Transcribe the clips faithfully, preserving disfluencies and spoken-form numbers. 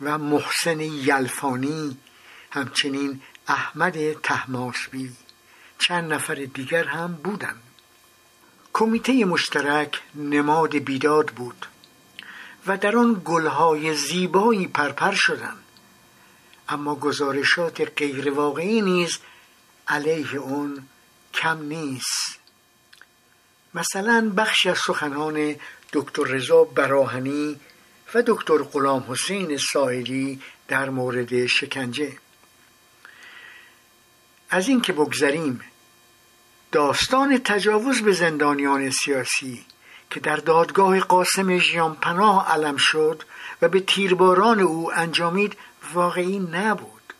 و محسن یلفانی، همچنین احمد طهماسبی، چند نفر دیگر هم بودند. کمیته مشترک نماد بیداد بود و در آن گلهای زیبایی پرپر شدند، اما گزارشات غیر واقعی نیز علیه آن کم نیست. مثلا بخشی از سخنان دکتر رضا براهنی و دکتر غلام حسین ساحلی در مورد شکنجه. از این که بگذریم، داستان تجاوز به زندانیان سیاسی که در دادگاه قاسم ژیانپناه علم شد و به تیرباران او انجامید واقعی نبود.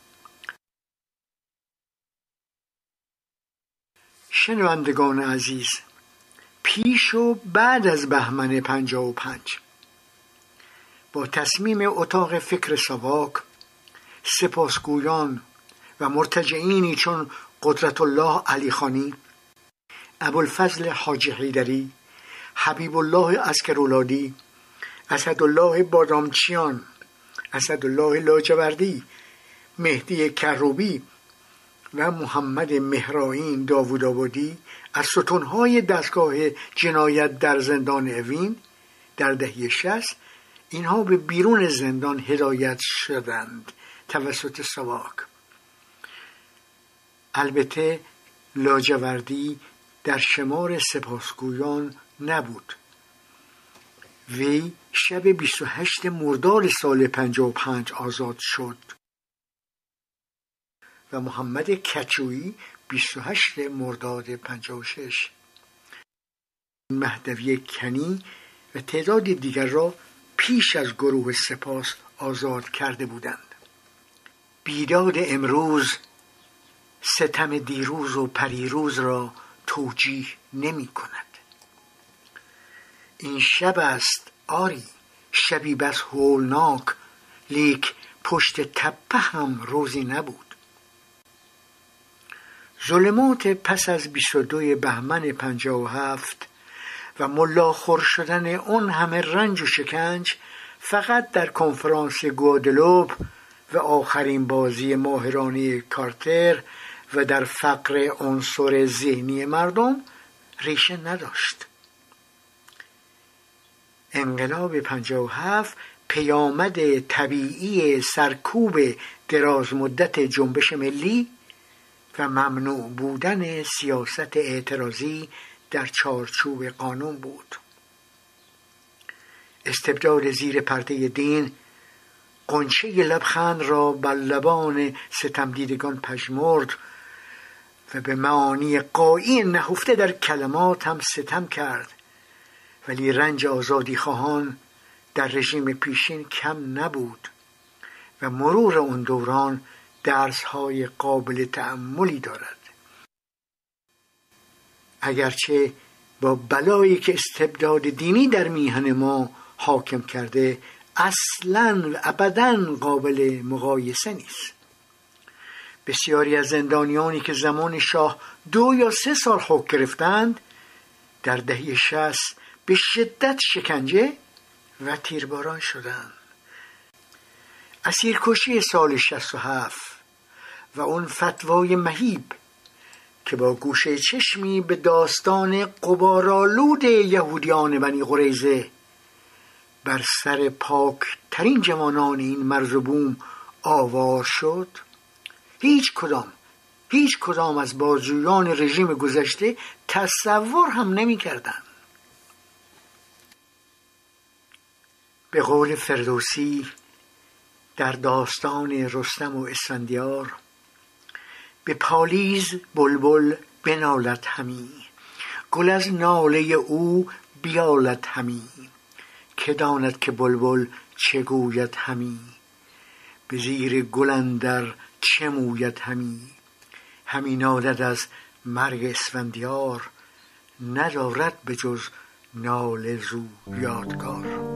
شنوندگان عزیز، پیش و بعد از بهمن پنجاه و پنج با تصمیم اتاق فکر ساواک، سپاسگویان و مرتجعینی چون قدرت الله علیخانی، ابوالفضل حاجی حیدری، حبیب الله عسکرولادی، اسدالله بادامچیان، اسدالله لاجوردی، مهدی کروبی و محمد مهرائین داوودآبادی از ستونهای دستگاه جنایت در زندان اوین در دهه شصت، اینها به بیرون زندان هدایت شدند توسط ساواک. البته لاجوردی در شمار سپاسگویان نبود. وی شب بیست و هشتم مرداد سال پنجاه و پنج آزاد شد و محمد کچویی بیست و هشتم مرداد پنجاه و شش. مهدوی کنی و تعداد دیگر را پیش از گروه سپاس آزاد کرده بودند. بیداد امروز ستم دیروز و پریروز را توجیه نمی کند. این شب است، آری شبی بس هولناک، لیک پشت تپه هم روزی نبود. ظلمات پس از بیست و دوم بهمن پنجاه و هفت و ملاخور شدن اون همه رنج و شکنج فقط در کنفرانس گوادلوپ و آخرین بازی ماهرانه کارتر و در فقر عنصر ذهنی مردم ریشه نداشت. انقلاب پنجاه و هفت پیامد طبیعی سرکوب دراز مدت جنبش ملی و ممنوع بودن سیاست اعتراضی در چارچوب قانون بود. استبداد زیر پرده دین غنچه لبخند را بر لبان ستمدیدگان پژمرد و به معانی غایی نهفته در کلمات هم ستم کرد، ولی رنج آزادی خواهان در رژیم پیشین کم نبود و مرور اون دوران درس‌های قابل تأملی دارد. اگرچه با بلایی که استبداد دینی در میهن ما حاکم کرده اصلاً و ابداً قابل مقایسه نیست. بسیاری از زندانیانی که زمان شاه دو یا سه سال حکم گرفتند در دهه شصت به شدت شکنجه و تیرباران شدند. اسیرکشی سال شصت و هفت و اون فتوای مهیب که با گوشه چشمی به داستان غبارآلود یهودیان بنی قریظه بر سر پاک ترین جوانان این مرز و بوم آوار شد، هیچ کدام هیچ کدام از بازجویان رژیم گذشته تصور هم نمی کردند. به قول فردوسی در داستان رستم و اسفندیار، به پالیز بلبل بنالد همی، گل از ناله او بیالد همی، که داند که بلبل چه گوید همی، به زیر گل اندر چه موید همی، همی نالد از مرگ اسفندیار، ندارد به جز ناله زو یادگار.